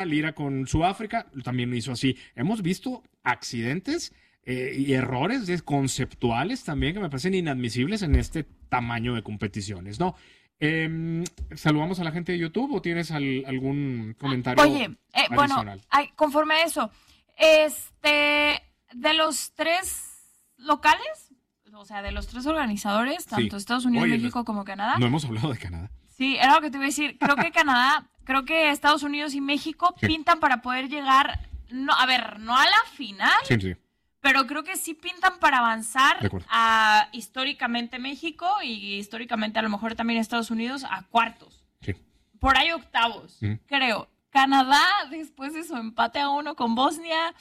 Lira con Sudáfrica también lo hizo así. Hemos visto accidentes y errores conceptuales también que me parecen inadmisibles en este tamaño de competiciones, ¿no? ¿Saludamos a la gente de YouTube o tienes algún comentario adicional? Conforme a eso, de los 3 locales, o sea, de los 3 organizadores, tanto Estados Unidos, México como Canadá. No hemos hablado de Canadá. Sí, era lo que te iba a decir. Creo que creo que Estados Unidos y México pintan para poder llegar, no a la final, sí. Pero creo que sí pintan para avanzar a históricamente México y históricamente a lo mejor también Estados Unidos a cuartos. Sí. Por ahí octavos, creo. Canadá, después de su empate a 1 con Bosnia,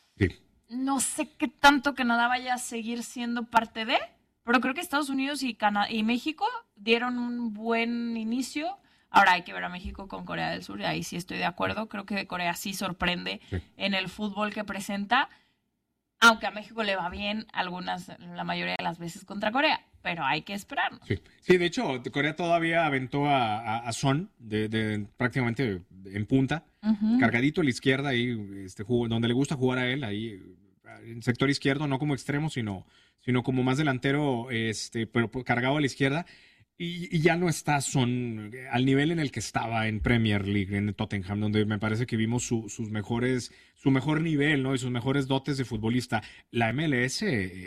no sé qué tanto Canadá vaya a seguir siendo parte de, pero creo que Estados Unidos y México dieron un buen inicio. Ahora hay que ver a México con Corea del Sur, y ahí sí estoy de acuerdo. Creo que Corea sí sorprende en el fútbol que presenta. Aunque a México le va bien la mayoría de las veces contra Corea, pero hay que esperarnos. Sí, de hecho, Corea todavía aventó a Son prácticamente en punta, cargadito a la izquierda, ahí, donde le gusta jugar a él, ahí en sector izquierdo, no como extremo, sino como más delantero, pero cargado a la izquierda. Y ya no está Son al nivel en el que estaba en Premier League, en Tottenham, donde me parece que vimos su mejor nivel, ¿no? Y sus mejores dotes de futbolista. La MLS,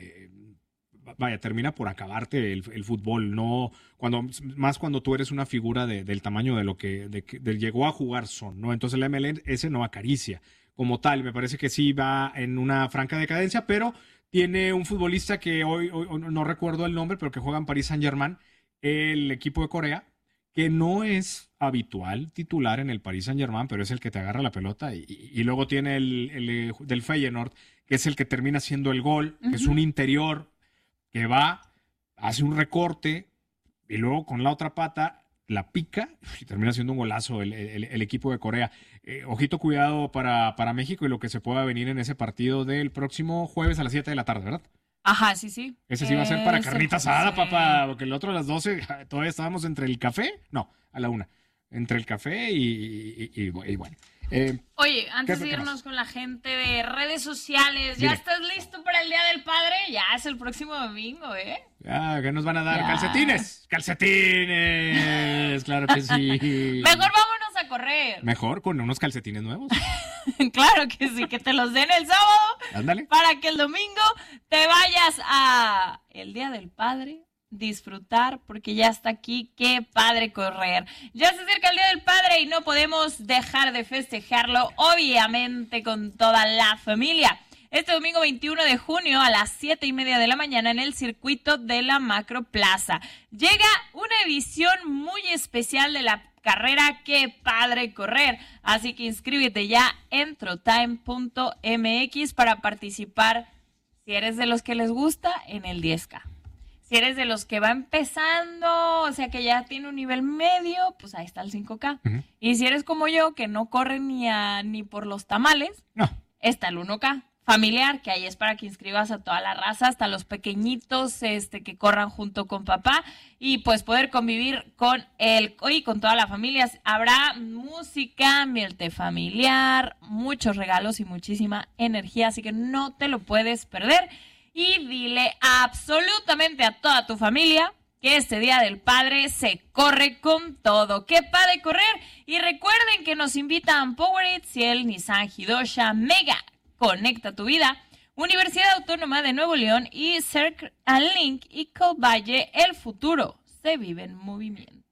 termina por acabarte el fútbol, ¿no? Cuando tú eres una figura del tamaño de lo que llegó a jugar Son, ¿no? Entonces la MLS no acaricia como tal. Me parece que sí va en una franca decadencia, pero tiene un futbolista que hoy no recuerdo el nombre, pero que juega en Paris Saint-Germain, el equipo de Corea, que no es habitual titular en el Paris Saint-Germain, pero es el que te agarra la pelota, y luego tiene el del Feyenoord, que es el que termina siendo el gol, que es un interior que va, hace un recorte y luego con la otra pata la pica y termina siendo un golazo el equipo de Corea. Ojito, cuidado para México y lo que se pueda venir en ese partido del próximo jueves a las 7 de la tarde, ¿verdad? Ajá, sí. Ese sí va a ser para carnita asada, papá, porque el otro a las 12 todavía estábamos entre el café, no, a la 1, entre el café y bueno. Oye, antes de irnos con la gente de redes sociales, ¿ya estás listo para el Día del Padre? Ya es el próximo domingo, Ya, ¿qué nos van a dar? ¡Calcetines! ¡Calcetines! Claro que sí. Mejor vámonos a correr. Mejor con unos calcetines nuevos. Claro que sí, que te los den el sábado. Ándale. Para que el domingo te vayas a el Día del Padre, disfrutar, porque ya está aquí. Qué padre correr. Ya se acerca el Día del Padre y no podemos dejar de festejarlo, obviamente, con toda la familia. Este domingo 21 de junio a las 7:30 de la mañana en el circuito de la Macroplaza. Llega una edición muy especial de la carrera Qué padre correr. Así que inscríbete ya en trotime.mx para participar, si eres de los que les gusta, en el 10K. Si eres de los que va empezando, o sea que ya tiene un nivel medio, pues ahí está el 5K. Uh-huh. Y si eres como yo, que no corre ni por los tamales, está el 1K. Familiar, que ahí es para que inscribas a toda la raza, hasta los pequeñitos que corran junto con papá, y pues poder convivir con él y con toda la familia. Habrá música, ambiente familiar, muchos regalos y muchísima energía, así que no te lo puedes perder. Y dile absolutamente a toda tu familia que este Día del Padre se corre con todo. ¡Qué padre correr! Y recuerden que nos invitan Powerade, Ciel, Nissan, Hidosha, Mega, Conecta tu Vida, Universidad Autónoma de Nuevo León y Circle Link y Valle. El futuro se vive en movimiento.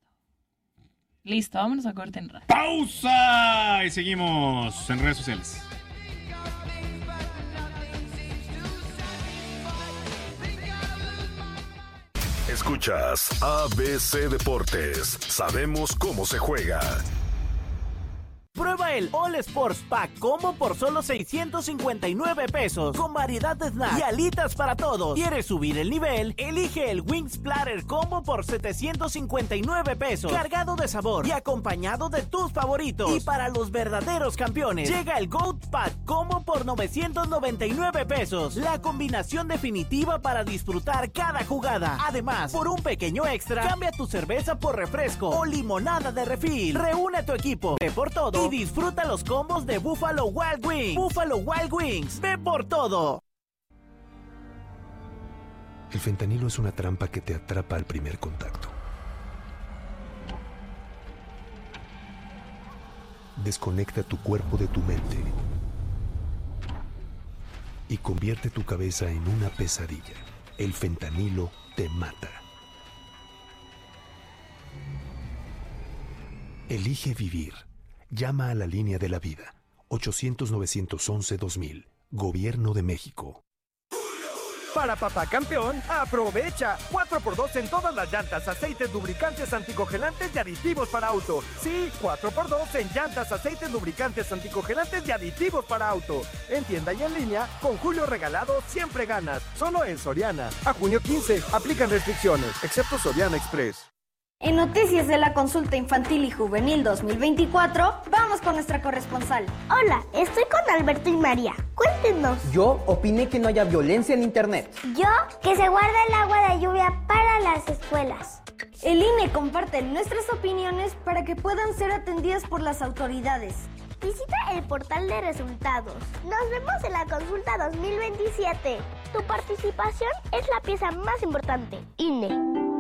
Listo, vámonos a corte en radio. ¡Pausa! Y seguimos en redes sociales. Escuchas ABC Deportes. Sabemos cómo se juega. Prueba el All Sports Pack Combo por solo 659 pesos, con variedad de snacks y alitas para todos. ¿Quieres subir el nivel? Elige el Wings Platter Combo por 759 pesos, cargado de sabor y acompañado de tus favoritos. Y para los verdaderos campeones, llega el Goat Pack Combo por 999 pesos, la combinación definitiva para disfrutar cada jugada. Además, por un pequeño extra, cambia tu cerveza por refresco o limonada de refil. Reúne tu equipo, ve por todo Y disfruta los combos de Buffalo Wild Wings. Buffalo Wild Wings, ve por todo. El fentanilo es una trampa que te atrapa al primer contacto. Desconecta tu cuerpo de tu mente y convierte tu cabeza en una pesadilla. El fentanilo te mata. Elige vivir. Llama a la línea de la vida. 800-911-2000. Gobierno de México. Para Papá Campeón, aprovecha 4x2 en todas las llantas, aceites, lubricantes, anticongelantes y aditivos para auto. Sí, 4x2 en llantas, aceites, lubricantes, anticongelantes y aditivos para auto. En tienda y en línea, con Julio Regalado siempre ganas. Solo en Soriana. A junio 15, aplican restricciones, excepto Soriana Express. En Noticias de la Consulta Infantil y Juvenil 2024, vamos con nuestra corresponsal. Hola, estoy con Alberto y María. Cuéntenos. Yo opiné que no haya violencia en internet. Yo, que se guarde el agua de lluvia para las escuelas. El INE comparte nuestras opiniones para que puedan ser atendidas por las autoridades. Visita el portal de resultados. Nos vemos en la consulta 2027. Tu participación es la pieza más importante. INE.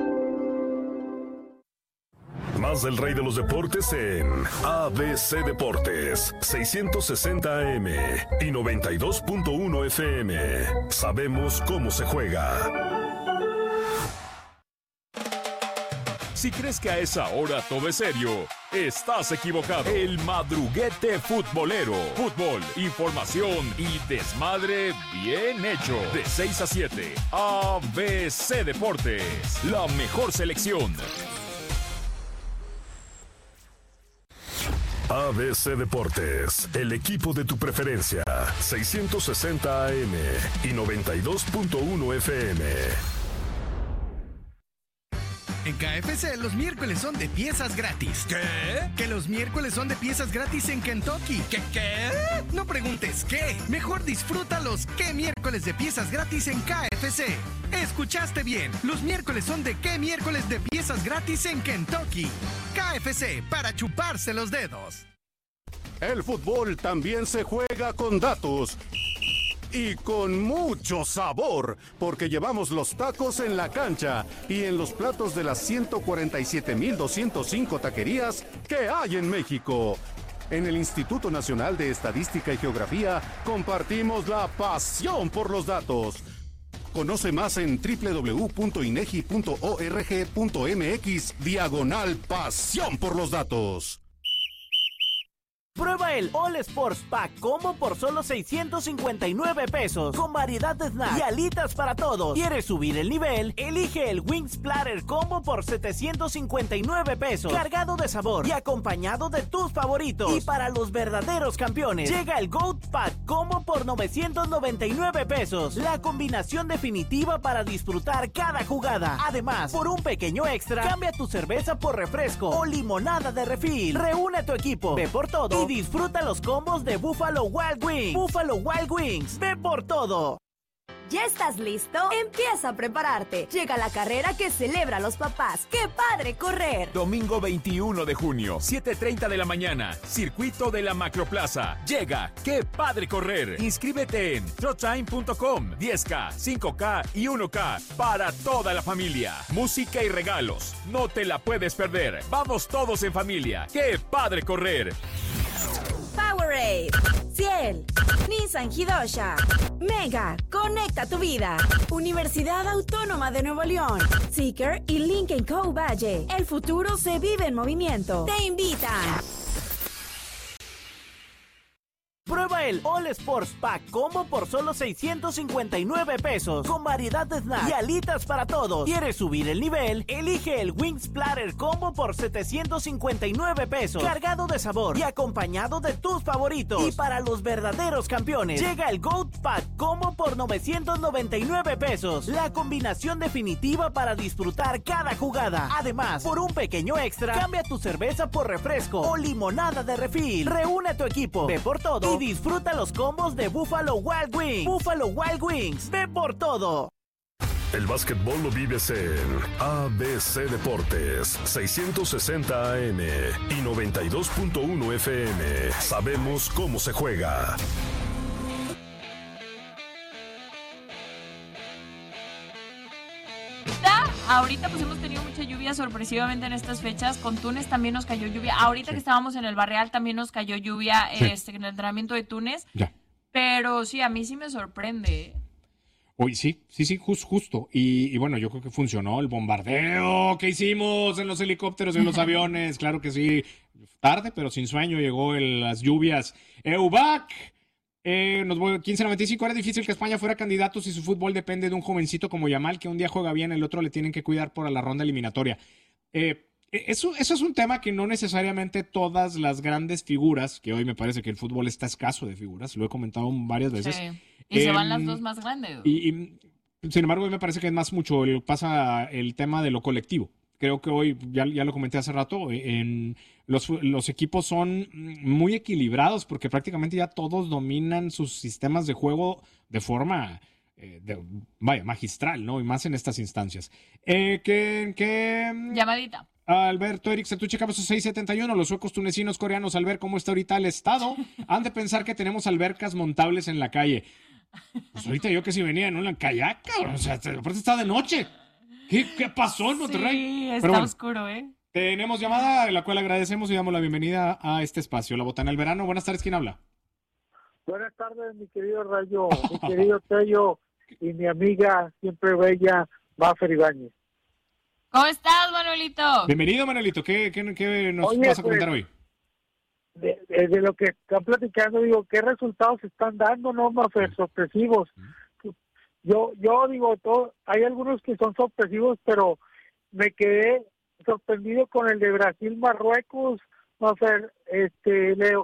Más del rey de los deportes en ABC Deportes, 660 AM y 92.1 FM. Sabemos cómo se juega. Si crees que a esa hora todo es serio, estás equivocado. El Madruguete Futbolero. Fútbol, información y desmadre bien hecho. De 6 a 7, ABC Deportes. La mejor selección. ABC Deportes, el equipo de tu preferencia, 660 AM y 92.1 FM. En KFC los miércoles son de piezas gratis. ¿Qué? Que los miércoles son de piezas gratis en Kentucky. ¿Qué? No preguntes qué. Mejor disfruta los ¿qué miércoles de piezas gratis en KFC? Escuchaste bien. Los miércoles son de ¿qué miércoles de piezas gratis en Kentucky? KFC, para chuparse los dedos. El fútbol también se juega con datos. Y con mucho sabor, porque llevamos los tacos en la cancha y en los platos de las 147,205 taquerías que hay en México. En el Instituto Nacional de Estadística y Geografía compartimos la pasión por los datos. Conoce más en www.inegi.org.mx/pasión por los datos. Prueba el All Sports Pack Combo por solo 659 pesos. Con variedad de snacks y alitas para todos. ¿Quieres subir el nivel? Elige el Wings Platter Combo por 759 pesos. Cargado de sabor y acompañado de tus favoritos. Y para los verdaderos campeones, llega el Goat Pack Combo por 999 pesos. La combinación definitiva para disfrutar cada jugada. Además, por un pequeño extra, cambia tu cerveza por refresco o limonada de refil. Reúne tu equipo, ve por todo y disfruta los combos de Buffalo Wild Wings. Buffalo Wild Wings, ve por todo. ¿Ya estás listo? Empieza a prepararte. Llega la carrera que celebra a los papás. ¡Qué padre correr! Domingo 21 de junio, 7:30 de la mañana, circuito de la Macroplaza. Llega ¡Qué padre correr! Inscríbete en trotime.com. 10K, 5K y 1K para toda la familia. Música y regalos. No te la puedes perder. Vamos todos en familia. ¡Qué padre correr! Powerade, Ciel, Nissan Hidosha, Mega, conecta tu vida. Universidad Autónoma de Nuevo León, Seeker y Lincoln Co. Valle. El futuro se vive en movimiento. Te invitan. Prueba el All Sports Pack Combo por solo 659 pesos. Con variedad de snacks y alitas para todos. ¿Quieres subir el nivel? Elige el Wings Platter Combo por 759 pesos. Cargado de sabor y acompañado de tus favoritos. Y para los verdaderos campeones, llega el Goat Pack Combo por 999 pesos. La combinación definitiva para disfrutar cada jugada. Además, por un pequeño extra, cambia tu cerveza por refresco o limonada de refil. Reúne tu equipo, ve por todo y disfruta los combos de Buffalo Wild Wings. Buffalo Wild Wings, ve por todo. El básquetbol lo vives en ABC Deportes, 660 AM y 92.1 FM. Sabemos cómo se juega. Ahorita pues hemos tenido mucha lluvia sorpresivamente en estas fechas. Con Túnez también nos cayó lluvia. Ahorita que estábamos en el Barreal también nos cayó lluvia en el entrenamiento de Túnez. Ya. Pero sí, a mí sí me sorprende. Hoy sí, justo. Y bueno, yo creo que funcionó el bombardeo que hicimos en los helicópteros y en los aviones. Claro que sí. Tarde, pero sin sueño llegó las lluvias. EUBAC. 15.95. Era difícil que España fuera candidato si su fútbol depende de un jovencito como Yamal, que un día juega bien, el otro le tienen que cuidar por la ronda eliminatoria. Eso es un tema que no necesariamente todas las grandes figuras, que hoy me parece que el fútbol está escaso de figuras, lo he comentado varias veces. Sí. Y se van las dos más grandes. Y sin embargo, hoy me parece que es más mucho pasa el tema de lo colectivo. Creo que hoy, ya lo comenté hace rato, los equipos son muy equilibrados porque prácticamente ya todos dominan sus sistemas de juego de forma magistral, ¿no? Y más en estas instancias. Llamadita. Alberto Eric Sertuche Campos 671, los suecos, tunecinos, coreanos, al ver cómo está ahorita el estado, han de pensar que tenemos albercas montables en la calle. Pues ahorita yo que si venía en una kayak, cabrón, o sea, aparte está de noche. ¿Qué pasó en Monterrey? Sí, está oscuro, Tenemos llamada, a la cual agradecemos y damos la bienvenida a este espacio, La Botana del Verano. Buenas tardes, ¿quién habla? Buenas tardes, mi querido Rayo, mi querido Tello y mi amiga siempre bella, Mafer Ibáñez. ¿Cómo estás, Manuelito? Bienvenido, Manuelito. ¿Qué nos vas a comentar hoy? De lo que están platicando, digo, ¿qué resultados están dando, no, Mafer? Sorpresivos. Yo digo, hay algunos que son sorpresivos, pero me quedé sorprendido con el de Brasil-Marruecos, Mafer, Leo,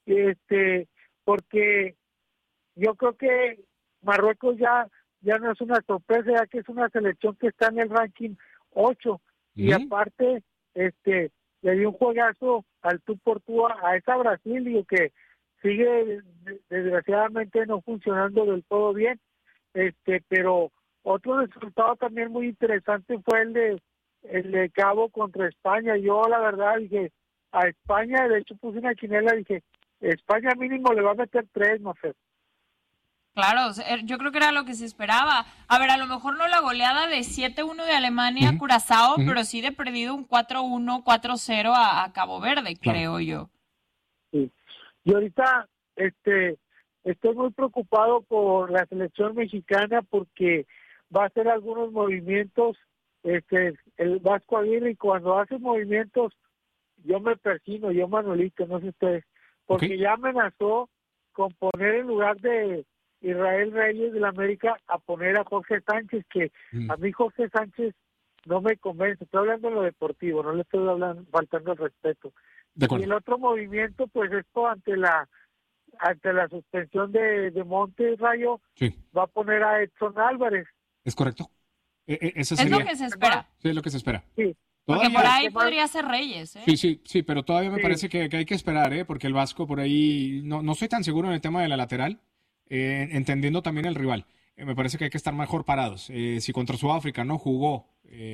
porque yo creo que Marruecos ya no es una sorpresa, ya que es una selección que está en el ranking 8, y aparte, le dio un juegazo al tú por tú a esa Brasil, digo, que sigue desgraciadamente no funcionando del todo bien, pero otro resultado también muy interesante fue el de Cabo contra España. Yo la verdad dije, a España, de hecho puse una quinela, dije, España mínimo le va a meter 3, no sé. Claro, yo creo que era lo que se esperaba. A ver, a lo mejor no la goleada de 7-1 de Alemania a Curazao, pero sí de perdido un 4-1, 4-0 a Cabo Verde, creo yo. Sí. Y ahorita, estoy muy preocupado por la selección mexicana porque va a hacer algunos movimientos, el Vasco Aguirre, y cuando hace movimientos, yo me persino, yo Manuelito, no sé ustedes, porque ya amenazó con poner en lugar de Israel Reyes de la América a poner a Jorge Sánchez, que a mí Jorge Sánchez no me convence. Estoy hablando de lo deportivo, no le estoy faltando el respeto. Y el otro movimiento, pues esto ante la suspensión de Montes, Rayo, va a poner a Edson Álvarez. Es correcto. Es lo que se espera. Sí, es lo que se espera. Sí. Porque por ahí podría ser Reyes, Sí, pero todavía me parece que hay que esperar, porque el Vasco por ahí, no estoy tan seguro en el tema de la lateral, entendiendo también el rival. Me parece que hay que estar mejor parados. Si contra Sudáfrica no jugó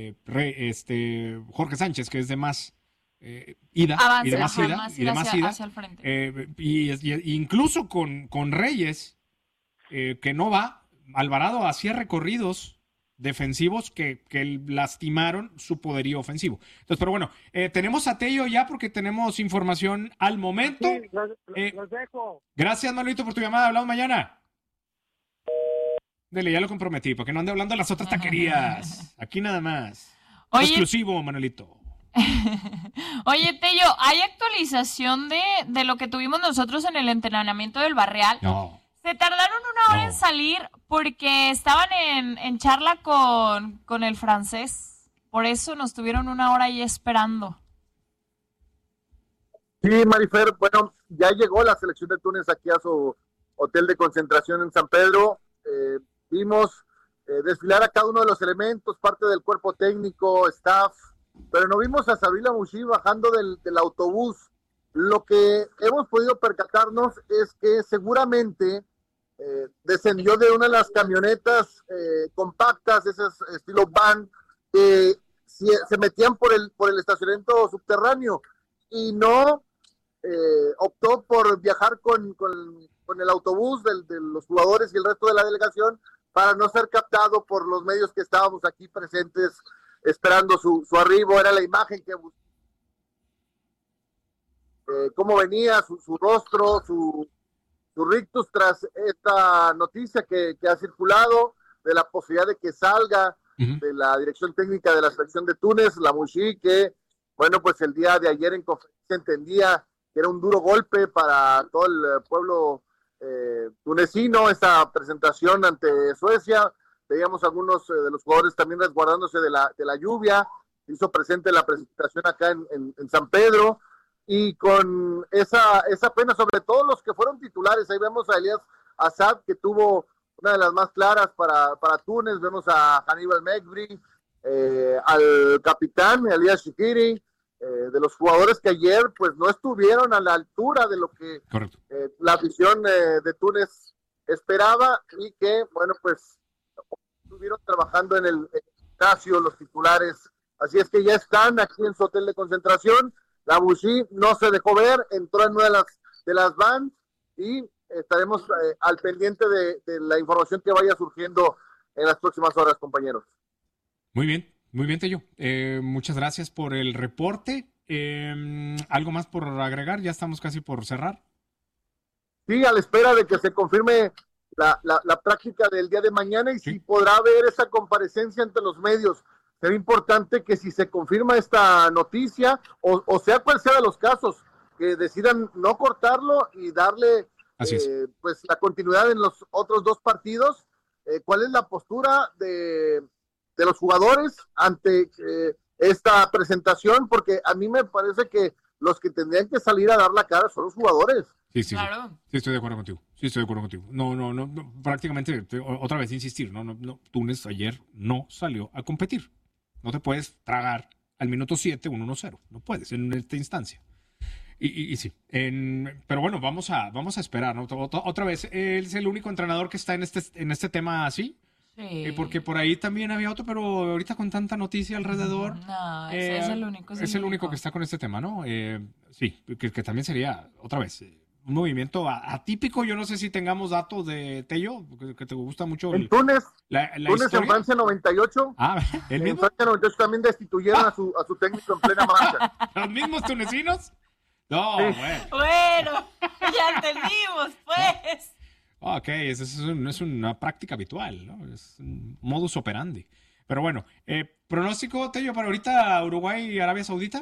Jorge Sánchez, que es de más ida, avance, y de más ida, más y de más ida, hacia el frente. y incluso con Reyes, que no va, Alvarado hacía recorridos defensivos que lastimaron su poderío ofensivo. Entonces, pero bueno, tenemos a Tello ya porque tenemos información al momento. Sí, los dejo. Gracias, Manuelito, por tu llamada. Hablamos mañana. Dele, ya lo comprometí, porque no ande hablando de las otras taquerías. Aquí nada más. Oye, exclusivo, Manuelito. Oye, Tello, ¿hay actualización de lo que tuvimos nosotros en el entrenamiento del Barreal? No. Se tardaron una hora en salir porque estaban en charla con el francés. Por eso nos tuvieron una hora ahí esperando. Sí, Marifer, bueno, ya llegó la selección de Túnez aquí a su hotel de concentración en San Pedro. Vimos desfilar a cada uno de los elementos, parte del cuerpo técnico, staff, pero no vimos a Sabri Lamouchi bajando del autobús. Lo que hemos podido percatarnos es que seguramente descendió de una de las camionetas compactas, esas estilo van, que se metían por el estacionamiento subterráneo y no optó por viajar con el autobús de los jugadores y el resto de la delegación para no ser captado por los medios que estábamos aquí presentes esperando su arribo. Era la imagen que cómo venía su rostro, su rictus tras esta noticia que ha circulado de la posibilidad de que salga de la dirección técnica de la selección de Túnez, Lamouchi, que, bueno, pues el día de ayer en conferencia entendía que era un duro golpe para todo el pueblo tunecino, esta presentación ante Suecia. Veíamos algunos de los jugadores también resguardándose de la lluvia, hizo presente la presentación acá en San Pedro, y con esa pena, sobre todo los que fueron titulares. Ahí vemos a Elias Assad, que tuvo una de las más claras para Túnez. Vemos a Hannibal Mejbri, al capitán Elias Shikiri, de los jugadores que ayer pues no estuvieron a la altura de lo que la afición de Túnez esperaba, y que, bueno, pues estuvieron trabajando en el gimnasio los titulares. Así es que ya están aquí en su hotel de concentración. Lamouchi no se dejó ver, entró en una de las vans, y estaremos al pendiente de la información que vaya surgiendo en las próximas horas, compañeros. Muy bien, Tello. Muchas gracias por el reporte. ¿Algo más por agregar? Ya estamos casi por cerrar. Sí, a la espera de que se confirme la práctica del día de mañana, y si podrá haber esa comparecencia ante los medios. Será importante que si se confirma esta noticia, o sea cual sea de los casos, que decidan no cortarlo y darle pues la continuidad en los otros dos partidos. ¿Cuál es la postura de los jugadores ante esta presentación? Porque a mí me parece que los que tendrían que salir a dar la cara son los jugadores. Sí, claro. Sí, estoy de acuerdo contigo. No, prácticamente, otra vez insistir, no, Túnez ayer no salió a competir. No te puedes tragar al minuto 7 un 1-0. No puedes en esta instancia. Y sí. Pero bueno, vamos a esperar, ¿no? Otra vez, él es el único entrenador que está en este tema así. Sí. Porque por ahí también había otro, pero ahorita con tanta noticia alrededor. No, ese es el único. Es el único que está con este tema, ¿no? Sí, que también sería, otra vez, un movimiento atípico. Yo no sé si tengamos datos de Tello, que te gusta mucho. En Túnez, Túnez en Francia 98. ¿el mismo? En Francia 98 también destituyeron a su técnico en plena marcha. ¿Los mismos tunecinos? No, sí. Bueno, ya entendimos, pues. Ok, es una práctica habitual, ¿no? Es un modus operandi. Pero bueno, pronóstico, Tello, para ahorita Uruguay y Arabia Saudita.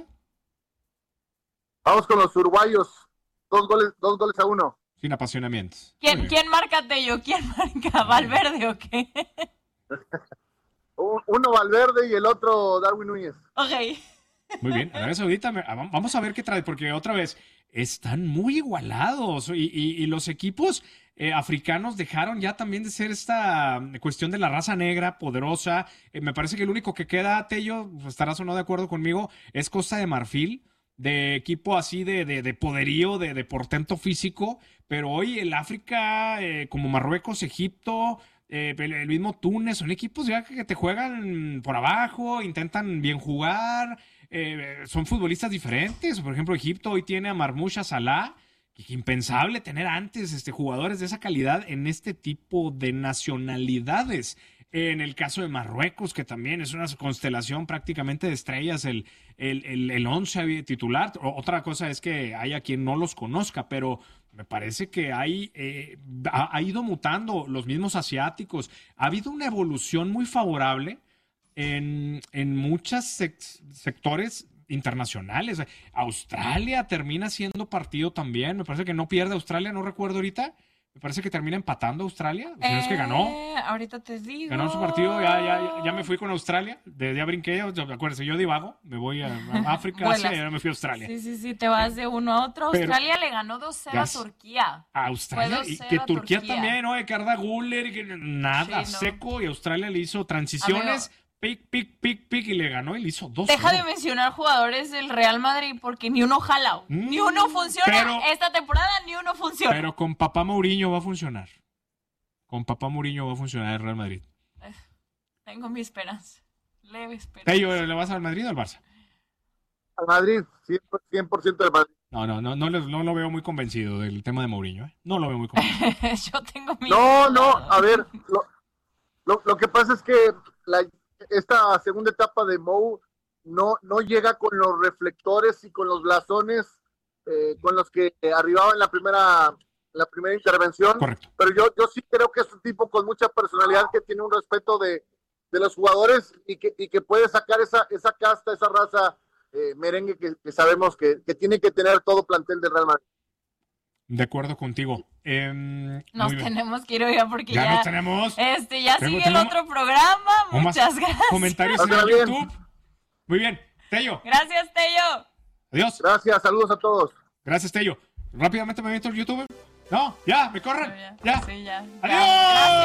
Vamos con los uruguayos. 2 goles a 1. Sin apasionamientos. ¿Quién marca, Tello? ¿Quién marca? ¿Valverde o qué? Uno Valverde y el otro Darwin Núñez. Ok. Muy bien, Arabia Saudita, vamos a ver qué trae, porque otra vez están muy igualados y los equipos africanos dejaron ya también de ser esta cuestión de la raza negra poderosa. Me parece que el único que queda, Tello, estarás o no de acuerdo conmigo, es Costa de Marfil, de equipo así de poderío, de portento físico, pero hoy el África, como Marruecos, Egipto, el mismo Túnez, son equipos ya que te juegan por abajo, intentan bien jugar, son futbolistas diferentes. Por ejemplo, Egipto hoy tiene a Marmoush Salah, que impensable tener antes jugadores de esa calidad en este tipo de nacionalidades. En el caso de Marruecos, que también es una constelación prácticamente de estrellas, el 11 titular. Otra cosa es que haya quien no los conozca, pero me parece que ha ido mutando los mismos asiáticos. Ha habido una evolución muy favorable en muchos sectores internacionales. Australia termina siendo partido también. Me parece que no pierde Australia, no recuerdo ahorita. Me parece que termina empatando Australia. Si no es que ganó. Ahorita te digo. Ganó su partido. Ya me fui con Australia. Ya brinqué. Acuérdense, yo divago. Me voy a África, Asia, y ahora me fui a Australia. Sí. Te vas de uno a otro. Australia le ganó 2-0 a Turquía. A Australia. Y que Turquía también, ¿no? Que Arda Güler, que nada, seco. Y Australia le hizo transiciones. Pic, y le ganó y le hizo 2. Deja de mencionar jugadores del Real Madrid porque ni uno jala, ni uno funciona. Esta temporada ni uno funciona. Pero con papá Mourinho va a funcionar. Con papá Mourinho va a funcionar el Real Madrid. Tengo mi esperanza. Leve esperanza. Tello, ¿le vas al Madrid o al Barça? Al Madrid, 100% del Madrid. No lo veo muy convencido del tema de Mourinho. No lo veo muy convencido. Yo tengo mi... a ver, lo que pasa es que esta segunda etapa de Mou no llega con los reflectores y con los blasones con los que arribaba en la primera intervención. Correcto. Pero yo sí creo que es un tipo con mucha personalidad, que tiene un respeto de los jugadores y que puede sacar esa casta, esa raza merengue que sabemos que tiene que tener todo plantel de Real Madrid. De acuerdo contigo. Nos tenemos que ir hoy porque ya nos tenemos. Ya sigue el otro programa. Muchas gracias. Comentarios en YouTube. Muy bien. Tello. Gracias, Tello. Adiós. Gracias, saludos a todos. Gracias, Tello. Rápidamente me meto al YouTube. No, ya, me corren. Ya. Sí, ya. Adiós.